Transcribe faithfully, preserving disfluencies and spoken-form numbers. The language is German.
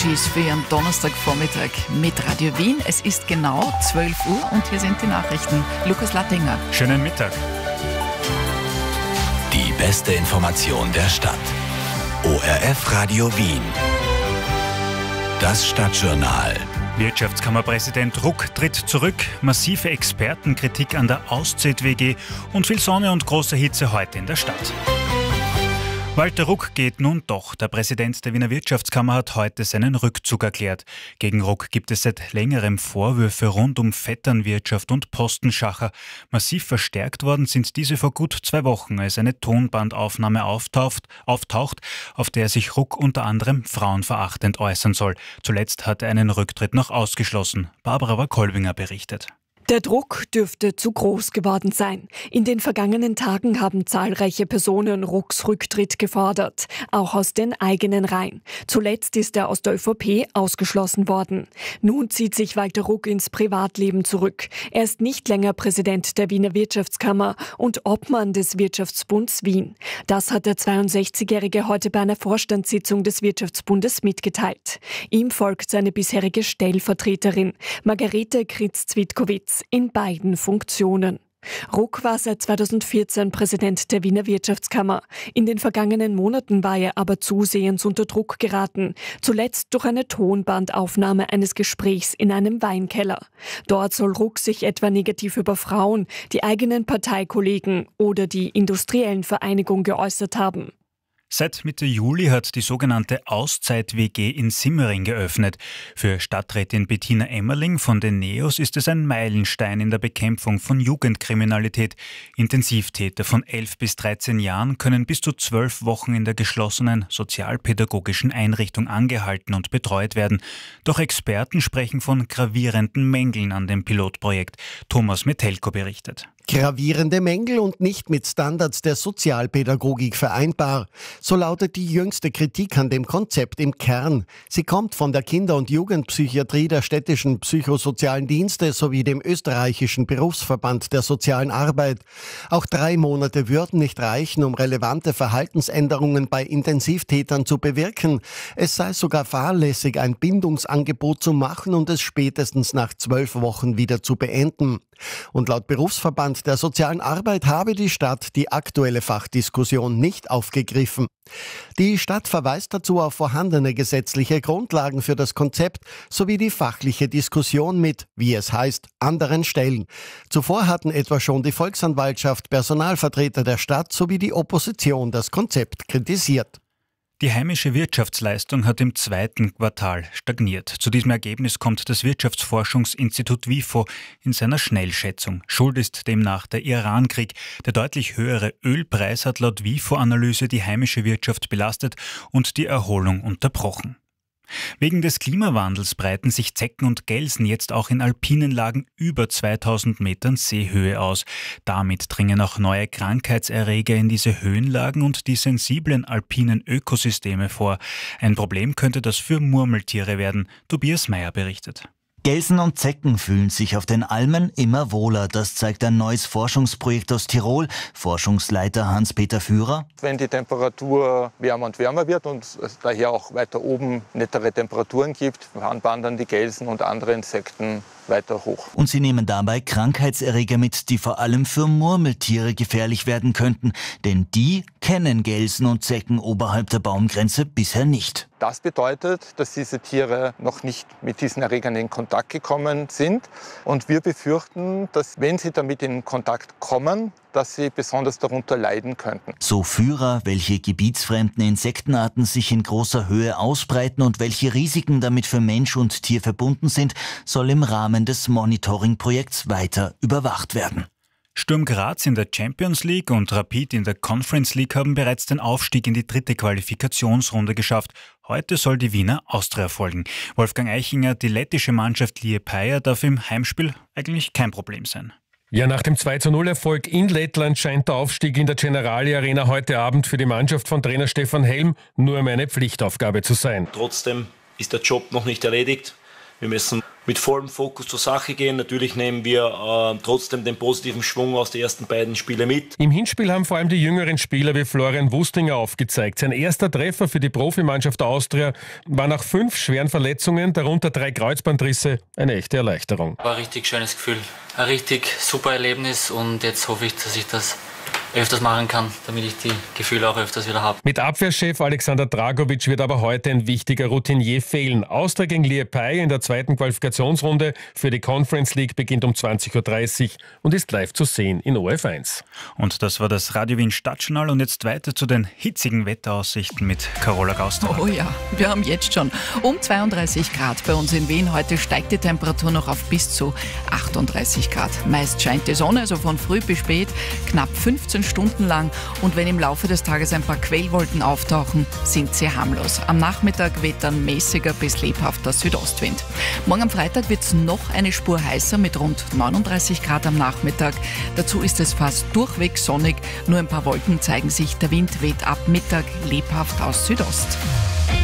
Bee Gees für Ihren Donnerstagvormittag mit Radio Wien. Es ist genau zwölf Uhr und hier sind die Nachrichten. Lukas Lattinger. Schönen Mittag. Die beste Information der Stadt. O R F Radio Wien. Das Stadtjournal. Wirtschaftskammerpräsident Ruck tritt zurück, massive Expertenkritik an der Auszeit-W G und viel Sonne und große Hitze heute in der Stadt. Walter Ruck geht nun doch. Der Präsident der Wiener Wirtschaftskammer hat heute seinen Rückzug erklärt. Gegen Ruck gibt es seit längerem Vorwürfe rund um Vetternwirtschaft und Postenschacher. Massiv verstärkt worden sind diese vor gut zwei Wochen, als eine Tonbandaufnahme auftaucht, auftaucht, auf der sich Ruck unter anderem frauenverachtend äußern soll. Zuletzt hat er einen Rücktritt noch ausgeschlossen. Barbara Wakolwinger berichtet. Der Druck dürfte zu groß geworden sein. In den vergangenen Tagen haben zahlreiche Personen Rucks Rücktritt gefordert, auch aus den eigenen Reihen. Zuletzt ist er aus der ÖVP ausgeschlossen worden. Nun zieht sich Walter Ruck ins Privatleben zurück. Er ist nicht länger Präsident der Wiener Wirtschaftskammer und Obmann des Wirtschaftsbunds Wien. Das hat der zweiundsechzigjährige heute bei einer Vorstandssitzung des Wirtschaftsbundes mitgeteilt. Ihm folgt seine bisherige Stellvertreterin, Margarete Kritz-Zwitkowitz, in beiden Funktionen. Ruck war seit zweitausendvierzehn Präsident der Wiener Wirtschaftskammer. In den vergangenen Monaten war er aber zusehends unter Druck geraten, zuletzt durch eine Tonbandaufnahme eines Gesprächs in einem Weinkeller. Dort soll Ruck sich etwa negativ über Frauen, die eigenen Parteikollegen oder die industriellen Vereinigung geäußert haben. Seit Mitte Juli hat die sogenannte Auszeit-W G in Simmering geöffnet. Für Stadträtin Bettina Emmerling von den Neos ist es ein Meilenstein in der Bekämpfung von Jugendkriminalität. Intensivtäter von elf bis dreizehn Jahren können bis zu zwölf Wochen in der geschlossenen sozialpädagogischen Einrichtung angehalten und betreut werden. Doch Experten sprechen von gravierenden Mängeln an dem Pilotprojekt. Thomas Metelko berichtet. Gravierende Mängel und nicht mit Standards der Sozialpädagogik vereinbar. So lautet die jüngste Kritik an dem Konzept im Kern. Sie kommt von der Kinder- und Jugendpsychiatrie der städtischen psychosozialen Dienste sowie dem österreichischen Berufsverband der sozialen Arbeit. Auch drei Monate würden nicht reichen, um relevante Verhaltensänderungen bei Intensivtätern zu bewirken. Es sei sogar fahrlässig, ein Bindungsangebot zu machen und es spätestens nach zwölf Wochen wieder zu beenden. Und laut Berufsverband der sozialen Arbeit habe die Stadt die aktuelle Fachdiskussion nicht aufgegriffen. Die Stadt verweist dazu auf vorhandene gesetzliche Grundlagen für das Konzept sowie die fachliche Diskussion mit, wie es heißt, anderen Stellen. Zuvor hatten etwa schon die Volksanwaltschaft, Personalvertreter der Stadt sowie die Opposition das Konzept kritisiert. Die heimische Wirtschaftsleistung hat im zweiten Quartal stagniert. Zu diesem Ergebnis kommt das Wirtschaftsforschungsinstitut WIFO in seiner Schnellschätzung. Schuld ist demnach der Irankrieg. Der deutlich höhere Ölpreis hat laut WIFO-Analyse die heimische Wirtschaft belastet und die Erholung unterbrochen. Wegen des Klimawandels breiten sich Zecken und Gelsen jetzt auch in alpinen Lagen über zweitausend Metern Seehöhe aus. Damit dringen auch neue Krankheitserreger in diese Höhenlagen und die sensiblen alpinen Ökosysteme vor. Ein Problem könnte das für Murmeltiere werden. Tobias Meyer berichtet. Gelsen und Zecken fühlen sich auf den Almen immer wohler. Das zeigt ein neues Forschungsprojekt aus Tirol. Forschungsleiter Hans-Peter Führer. Wenn die Temperatur wärmer und wärmer wird und es daher auch weiter oben nettere Temperaturen gibt, wandern die Gelsen und andere Insekten weiter hoch. Und sie nehmen dabei Krankheitserreger mit, die vor allem für Murmeltiere gefährlich werden könnten. Denn die kennen Gelsen und Zecken oberhalb der Baumgrenze bisher nicht. Das bedeutet, dass diese Tiere noch nicht mit diesen Erregern in Kontakt gekommen sind. Und wir befürchten, dass wenn sie damit in Kontakt kommen, dass sie besonders darunter leiden könnten. So Führer, welche gebietsfremden Insektenarten sich in großer Höhe ausbreiten und welche Risiken damit für Mensch und Tier verbunden sind, soll im Rahmen des Monitoring-Projekts weiter überwacht werden. Sturm Graz in der Champions League und Rapid in der Conference League haben bereits den Aufstieg in die dritte Qualifikationsrunde geschafft. Heute soll die Wiener Austria folgen. Wolfgang Eichinger, die lettische Mannschaft Liepāja darf im Heimspiel eigentlich kein Problem sein. Ja, nach dem zwei zu null Erfolg in Lettland scheint der Aufstieg in der Generali Arena heute Abend für die Mannschaft von Trainer Stefan Helm nur mehr eine Pflichtaufgabe zu sein. Trotzdem ist der Job noch nicht erledigt. Wir müssen mit vollem Fokus zur Sache gehen. Natürlich nehmen wir äh, trotzdem den positiven Schwung aus den ersten beiden Spielen mit. Im Hinspiel haben vor allem die jüngeren Spieler wie Florian Wustinger aufgezeigt. Sein erster Treffer für die Profimannschaft Austria war nach fünf schweren Verletzungen, darunter drei Kreuzbandrisse, eine echte Erleichterung. War ein richtig schönes Gefühl, ein richtig super Erlebnis und jetzt hoffe ich, dass ich das öfters machen kann, damit ich die Gefühle auch öfters wieder habe. Mit Abwehrchef Alexander Dragovic wird aber heute ein wichtiger Routinier fehlen. Austria gegen Liepaja in der zweiten Qualifikationsrunde für die Conference League beginnt um zwanzig Uhr dreißig und ist live zu sehen in O R F eins. Und das war das Radio Wien Stadtjournal und jetzt weiter zu den hitzigen Wetteraussichten mit Carola Gaustauer. Oh ja, wir haben jetzt schon um zweiunddreißig Grad bei uns in Wien. Heute steigt die Temperatur noch auf bis zu achtunddreißig Grad. Meist scheint die Sonne, also von früh bis spät, knapp fünfzehn Stunden lang. Und wenn im Laufe des Tages ein paar Quellwolken auftauchen, sind sie harmlos. Am Nachmittag weht dann mäßiger bis lebhafter Südostwind. Morgen am Freitag wird es noch eine Spur heißer mit rund neununddreißig Grad am Nachmittag. Dazu ist es fast durchweg sonnig. Nur ein paar Wolken zeigen sich. Der Wind weht ab Mittag lebhaft aus Südost.